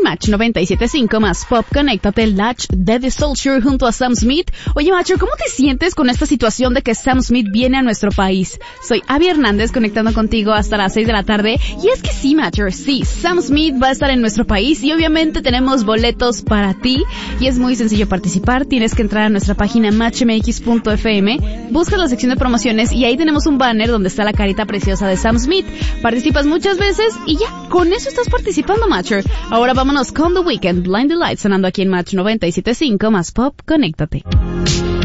Match 97.5 más Pop, conéctate, Latch de The Soldier junto a Sam Smith. Oye, Macho, ¿cómo te sientes con esta situación de que Sam Smith viene a nuestro país? Soy Abby Hernández conectando contigo hasta las 6 de la tarde. Y es que sí, Macho, sí, Sam Smith va a estar en nuestro país y obviamente tenemos boletos para ti. Y es muy sencillo participar. Tienes que entrar a nuestra página matchmx.fm, buscas la sección de promociones y ahí tenemos un banner donde está la carita preciosa de Sam Smith. Participas muchas veces y ya, con eso estás participando, Matcher. Ahora vámonos con The Weeknd, Blind the Lights, sonando aquí en Match 97.5 más Pop, conéctate.